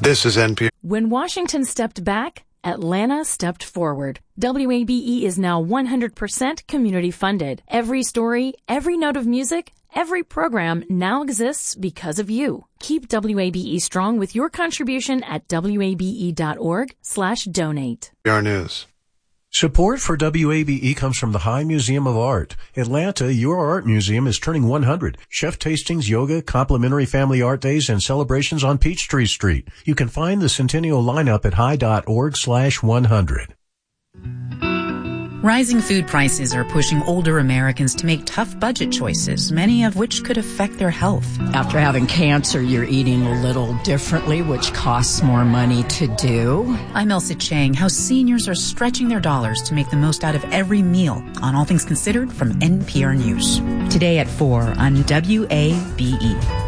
This is NPR. When Washington stepped back, Atlanta stepped forward. WABE is now 100% community funded. Every story, every note of music, every program now exists because of you. Keep WABE strong with your contribution at wabe.org/donate. NPR News. Support for WABE comes from the High Museum of Art. Atlanta, your art museum is turning 100. Chef tastings, yoga, complimentary family art days, and celebrations on Peachtree Street. You can find the Centennial lineup at high.org/100. Rising food prices are pushing older Americans to make tough budget choices, many of which could affect their health. After having cancer, you're eating a little differently, which costs more money to do. I'm Elsa Chang. How seniors are stretching their dollars to make the most out of every meal on All Things Considered from NPR News. Today at 4 on WABE.